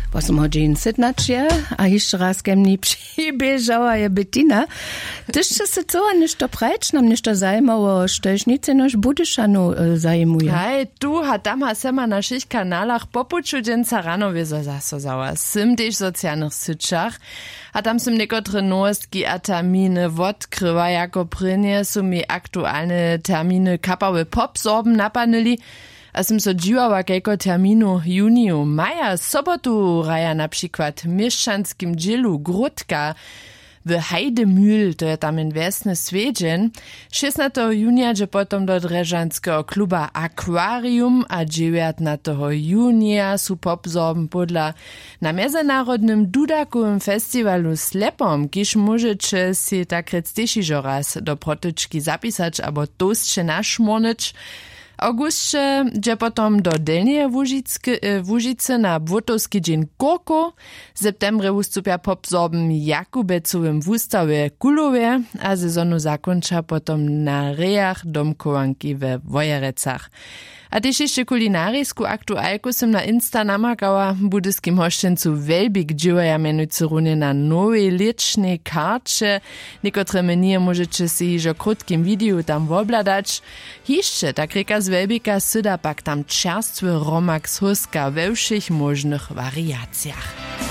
8 godzin 17, a jeszcze raz ke mnie przybieżała je Bettina. Tyż się co, ništo prajcz nam ništo zajmowo, štežnice nož Budyszanu zajmuje. Hej, tu ha tam ha sema na šich kanalach popuču dženca ranowie zasozała. Sim tež socjalnych syčach, a tam sim nekotre nowostki a terminy odkrywa, jako prynie su mi aktualne terminy kapały popsorben napanili, a sim so dziwała kejko terminu juniju, maja, sobotu raja na przykład mieszczanskim dzielu Grudka w Heidemühl, to je tam in Westny Swiedźen, 16. junia, že potom do Drežanského kluba Aquarium a 19. junia su popsorben podla na Mezinárodnym Dudakowym festiwalu Slepom, kiž môžete si tak rectešižo raz do protyczki zapisać abo toastše našmornič. Augustše, že potom do Delnie Łužice na Błotowski dzień Korko, w septembre ustupia popsorben Jakubecowym wustawie Kulowie, a sezonu zakończa potom na rejach domkowanki we Wojerecach. A też jeszcze kulinarijsku aktualku sem na Insta namakała budyskim hoszczęcu Welbik dziewaja menujcy runie na nowej licznej karcie. Niekotre menije możecie si iżo krótkim wideo tam wobladać. Jeszcze tak reka z Welbika syda pak tam czerstwy romak z huska we všich możnych wariacjach.